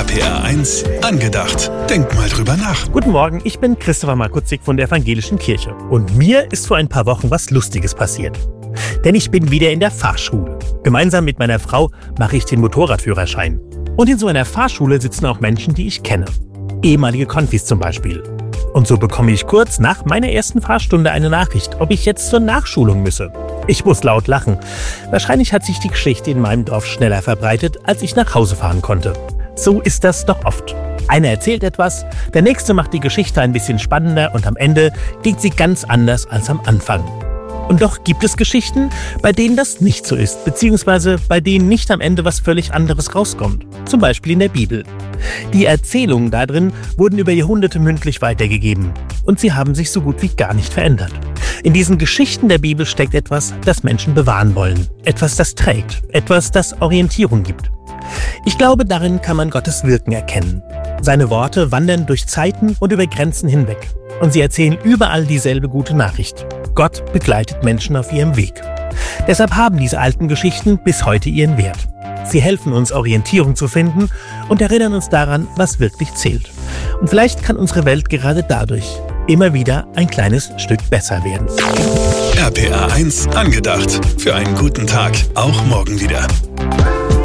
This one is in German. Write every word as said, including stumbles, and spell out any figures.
R P R eins angedacht. Denk mal drüber nach. Guten Morgen, ich bin Christopher Markutzig von der Evangelischen Kirche. Und mir ist vor ein paar Wochen was Lustiges passiert. Denn ich bin wieder in der Fahrschule. Gemeinsam mit meiner Frau mache ich den Motorradführerschein. Und in so einer Fahrschule sitzen auch Menschen, die ich kenne. Ehemalige Konfis zum Beispiel. Und so bekomme ich kurz nach meiner ersten Fahrstunde eine Nachricht, ob ich jetzt zur Nachschulung müsse. Ich muss laut lachen. Wahrscheinlich hat sich die Geschichte in meinem Dorf schneller verbreitet, als ich nach Hause fahren konnte. So ist das doch oft. Einer erzählt etwas, der nächste macht die Geschichte ein bisschen spannender und am Ende klingt sie ganz anders als am Anfang. Und doch gibt es Geschichten, bei denen das nicht so ist, beziehungsweise bei denen nicht am Ende was völlig anderes rauskommt. Zum Beispiel in der Bibel. Die Erzählungen da drin wurden über Jahrhunderte mündlich weitergegeben und sie haben sich so gut wie gar nicht verändert. In diesen Geschichten der Bibel steckt etwas, das Menschen bewahren wollen. Etwas, das trägt. Etwas, das Orientierung gibt. Ich glaube, darin kann man Gottes Wirken erkennen. Seine Worte wandern durch Zeiten und über Grenzen hinweg. Und sie erzählen überall dieselbe gute Nachricht. Gott begleitet Menschen auf ihrem Weg. Deshalb haben diese alten Geschichten bis heute ihren Wert. Sie helfen uns, Orientierung zu finden und erinnern uns daran, was wirklich zählt. Und vielleicht kann unsere Welt gerade dadurch immer wieder ein kleines Stück besser werden. R P R eins angedacht. Für einen guten Tag, auch morgen wieder.